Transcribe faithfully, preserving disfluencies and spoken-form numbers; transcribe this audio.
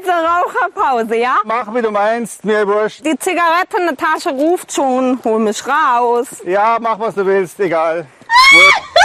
kurze Raucherpause, ja? Mach, wie du meinst, mir wurscht. Die Zigarettentasche ruft schon, hol mich raus. Ja, mach, was du willst, egal. Wurscht.